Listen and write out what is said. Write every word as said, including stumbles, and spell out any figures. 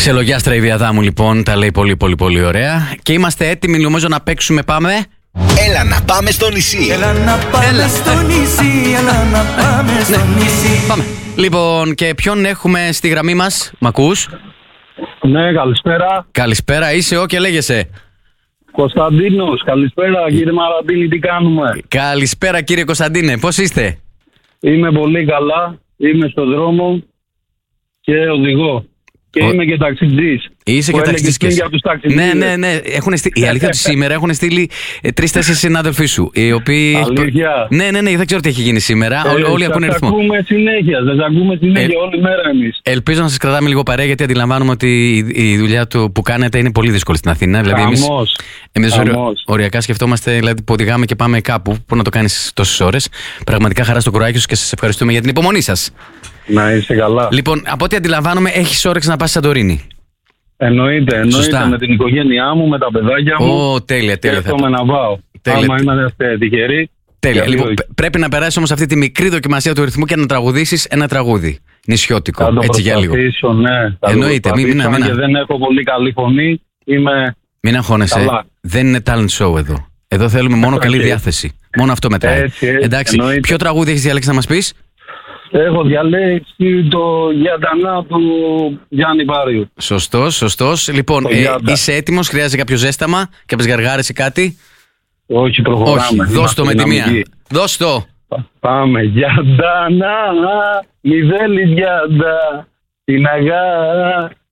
Ξελογιάστρα η Βιαδά μου λοιπόν, τα λέει πολύ πολύ πολύ ωραία. Και είμαστε έτοιμοι νομίζω να παίξουμε, πάμε. Έλα να πάμε στο νησί. Έλα να πάμε Έλα. στο νησί. Έλα να πάμε ναι. στο ναι. νησί. Πάμε. Λοιπόν, και ποιον έχουμε στη γραμμή μας, μ' ακούς? Ναι, καλησπέρα. Καλησπέρα, είσαι ο και λέγεσαι? Κωνσταντίνος, καλησπέρα κύριε Μαραντίνη, τι κάνουμε? Καλησπέρα κύριε Κωνσταντίνε, πώς είστε? Είμαι πολύ καλά, είμαι στο δρόμο και οδηγώ. Και ο... είμαι και ταξιτζής. Είσαι και ταξιτζής. Ναι, ναι, ναι. Έχουν στείλει... Η αλήθεια ότι σήμερα έχουν στείλει ε, τρεις-τέσσερις συνάδελφοί σου. Οι οποίοι... Αλήθεια. Ναι, ναι, ναι, δεν ξέρω τι έχει γίνει σήμερα. Ε, Ό, όλοι ακούνε ρυθμό. Σας ακούμε συνέχεια. Σας ακούμε συνέχεια ε, όλη μέρα εμείς. Ελπίζω να σας κρατάμε λίγο παρέα, γιατί αντιλαμβάνομαι ότι η, η δουλειά του που κάνετε είναι πολύ δύσκολη στην Αθήνα. Δηλαδή, εμείς, εμείς οριακά σκεφτόμαστε, δηλαδή, που οδηγάμε και πάμε κάπου. Πού να το κάνεις τόσες ώρες. Πραγματικά χαρά στο κουράγιο σας και σας ευχαριστούμε για την υπομονή σας. Να είστε καλά. Λοιπόν, από ό,τι αντιλαμβάνομαι, έχεις όρεξη να πας στη Σαντορίνη. Εννοείται, εννοείται. Σωστά. Με την οικογένειά μου, με τα παιδάκια μου. Ω, oh, τέλεια, τέλεια. Έρχομαι να πάω. Άμα είμαστε τυχεροί. Τέλεια. Λοιπόν, πρέπει να περάσεις όμως αυτή τη μικρή δοκιμασία του ρυθμού και να τραγουδήσεις ένα τραγούδι νησιώτικο. Θα το έτσι για λίγο. Ναι, θα εννοείται. Μην, μην, μην, και δεν έχω πολύ καλή φωνή. Είμαι. Μην αγχώνεσαι. Καλά. Δεν είναι talent show εδώ. Εδώ θέλουμε μόνο okay. καλή διάθεση. Μόνο αυτό μετράει. Έτσι, έτσι, εντάξει. Εννοείται. Ποιο τραγούδι έχεις διαλέξει να μας πεις? Έχω διαλέξει το Γιαντανά του Γιάννη Πάριου. Σωστός, σωστός. Λοιπόν, ε, είσαι έτοιμος? Χρειάζεται κάποιο ζέσταμα, κάποιες γαργάρες ή κάτι? Όχι, προχωράμε. Όχι, δώσ' το με τη μία. Δώσ' το. Πάμε. Γιαντανά, μη θέλεις γιάντα, την αγάπη